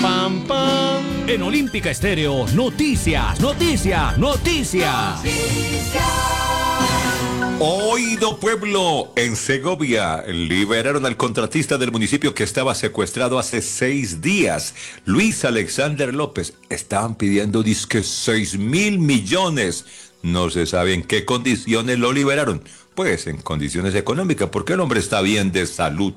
pam, pam. En Olímpica Estéreo, noticias. Oído pueblo, en Segovia liberaron al contratista del municipio que estaba secuestrado hace 6 días, Luis Alexander López. Estaban pidiendo disque 6.000 millones. No se sabe en qué condiciones lo liberaron. Pues en condiciones económicas, porque el hombre está bien de salud.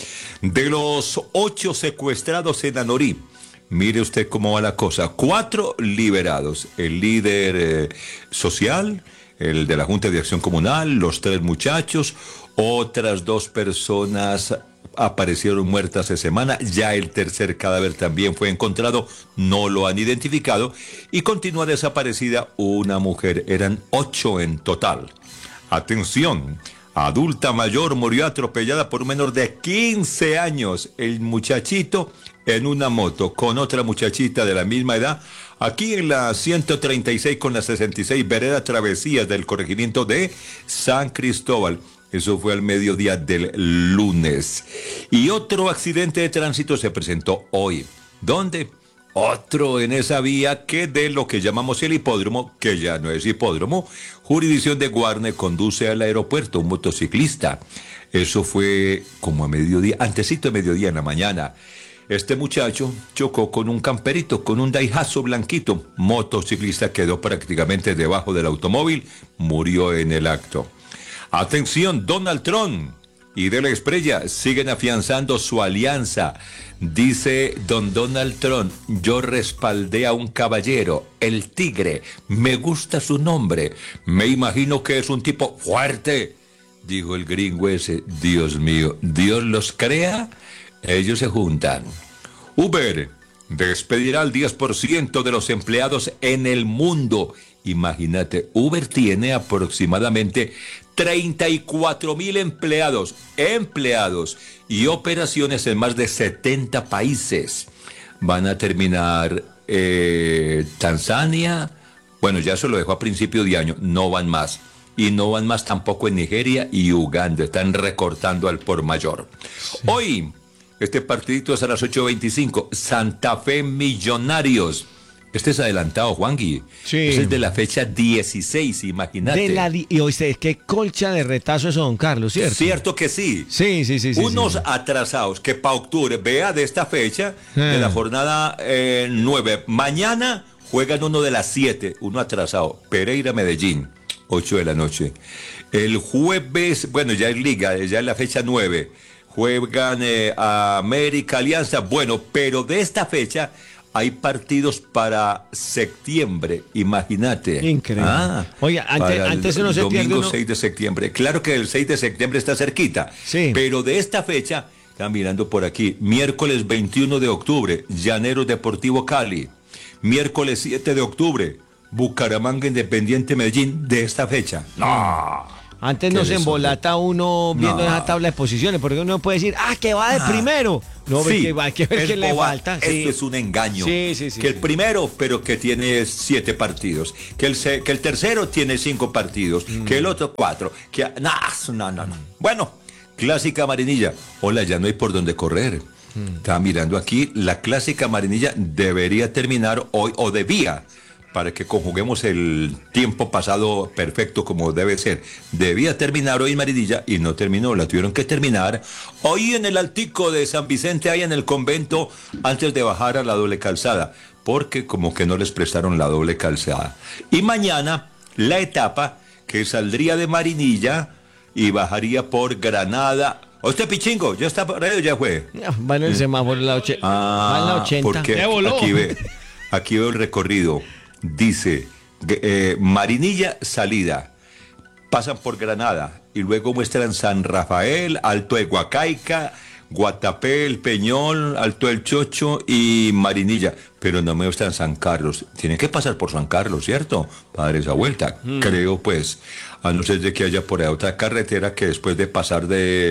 De los 8 secuestrados en Anorí, mire usted cómo va la cosa. 4 liberados. El líder social, el de la Junta de Acción Comunal, los 3 muchachos, otras 2 personas aparecieron muertas esa semana, ya el tercer cadáver también fue encontrado, no lo han identificado, y continúa desaparecida una mujer, eran 8 en total. Atención, adulta mayor murió atropellada por un menor de 15 años, el muchachito en una moto con otra muchachita de la misma edad, aquí en la 136 con la 66 vereda Travesías del corregimiento de San Cristóbal. Eso fue al mediodía del lunes. Y otro accidente de tránsito se presentó hoy. ¿Dónde? Otro en esa vía que de lo que llamamos el hipódromo, que ya no es hipódromo, jurisdicción de Guarne, conduce al aeropuerto un motociclista. Eso fue como a mediodía, antesito de mediodía en la mañana. Este muchacho chocó con un camperito, con un Daihatsu blanquito. Motociclista quedó prácticamente debajo del automóvil, murió en el acto. Atención, Donald Trump y De La Espriella siguen afianzando su alianza. Dice don Donald Trump, yo respaldé a un caballero, el Tigre, me gusta su nombre, me imagino que es un tipo fuerte. Dijo el gringo ese, Dios mío, Dios los crea, ellos se juntan. Uber despedirá al 10% de los empleados en el mundo. Imagínate, Uber tiene aproximadamente 34,000 empleados y operaciones en más de 70 países. Van a terminar Tanzania, bueno, ya se lo dejó a principio de año, no van más. Y no van más tampoco en Nigeria y Uganda, están recortando al por mayor. Sí. Hoy, este partidito es a las 8:25, Santa Fe Millonarios. Este es adelantado, Juangui. Sí. Ese es de la fecha 16, imagínate. Y oíste, qué colcha de retazo eso, don Carlos, ¿cierto? Cierto que sí. Sí. Unos atrasados que para octubre, vea de esta fecha, de la jornada 9. Mañana juegan uno de las 7, uno atrasado. Pereira, Medellín, 8 de la noche. El jueves, bueno, ya es liga, ya es la fecha 9. Juegan América, Alianza, bueno, pero de esta fecha hay partidos para septiembre, imagínate. Increíble. Oye, antes no se pierde domingo 6 de septiembre. Claro que el 6 de septiembre está cerquita. Sí. Pero de esta fecha, están mirando por aquí, miércoles 21 de octubre, Llaneros Deportivo Cali. Miércoles 7 de octubre, Bucaramanga Independiente Medellín, de esta fecha. No. Antes no se embolata uno viendo esa tabla de posiciones, porque uno puede decir, que va de primero. No, sí, hay que ver qué le falta. Esto es un engaño. Sí, que el primero, pero que tiene 7 partidos. Que el tercero tiene 5 partidos. Que el otro 4. No. Bueno, clásica Marinilla. Hola, ya no hay por dónde correr. Estaba mirando aquí, la clásica Marinilla debería terminar hoy, o debía, para que conjuguemos el tiempo pasado perfecto como debe ser. Debía terminar hoy en Marinilla y no terminó, la tuvieron que terminar hoy en el Altico de San Vicente, ahí en el convento, antes de bajar a la doble calzada, porque como que no les prestaron la doble calzada. Y mañana la etapa que saldría de Marinilla y bajaría por Granada. ¿Usted, Pichingo, ya está para ello, ya fue? Va en el semáforo, la 80. Porque aquí veo el recorrido. Dice, Marinilla, salida, pasan por Granada y luego muestran San Rafael, Alto de Huacaica, Guatapé, El Peñol, Alto del Chocho y Marinilla, pero no me muestran San Carlos. Tienen que pasar por San Carlos, ¿cierto? Para dar esa vuelta, creo pues, a no ser de que haya por ahí otra carretera que después de pasar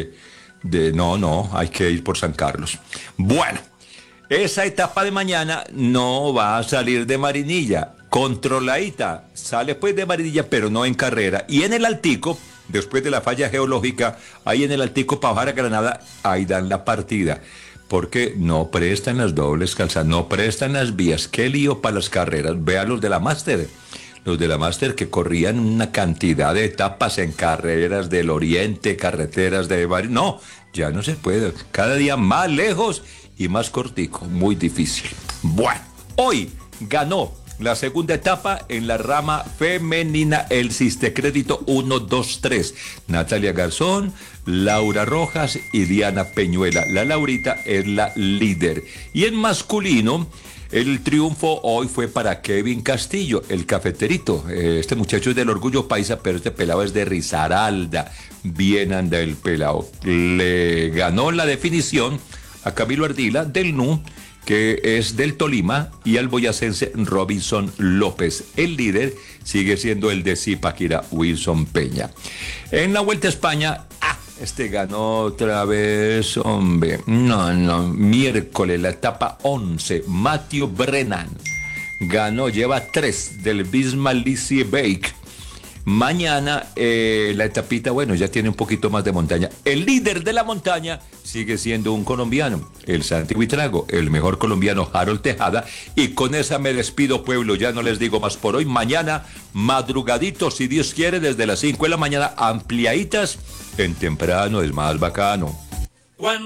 no, hay que ir por San Carlos. Bueno, esa etapa de mañana no va a salir de Marinilla, controladita, sale pues de Marinilla, pero no en carrera. Y en el Altico, después de la falla geológica, ahí en el Altico para bajar a Granada, ahí dan la partida. porque no prestan las dobles calzadas, no prestan las vías. Qué lío para las carreras. Vea los de la Máster. Los de la Máster que corrían una cantidad de etapas en carreras del Oriente, carreteras de varios. No, ya no se puede. Cada día más lejos y más cortico. Muy difícil. Bueno, hoy ganó la segunda etapa en la rama femenina, el Sistecrédito 1, 2, 3. Natalia Garzón, Laura Rojas y Diana Peñuela. La Laurita es la líder. Y en masculino, el triunfo hoy fue para Kevin Castillo, el cafeterito. Este muchacho es del Orgullo Paisa, pero este pelado es de Risaralda. Bien anda el pelado. Le ganó la definición a Camilo Ardila del NU, que es del Tolima, y al boyacense Robinson López. El líder sigue siendo el de Zipaquirá, Wilson Peña. En la Vuelta a España, este ganó otra vez, hombre. No, miércoles, la etapa 11, Matthew Brennan. Ganó, lleva 3 del Bismarck Bake. Mañana la etapita, bueno, ya tiene un poquito más de montaña. El líder de la montaña sigue siendo un colombiano, el Santi Buitrago, el mejor colombiano Harold Tejada. Y con esa me despido, pueblo, ya no les digo más por hoy. Mañana, madrugadito, si Dios quiere, desde las 5 de la mañana, ampliaditas, en temprano es más bacano.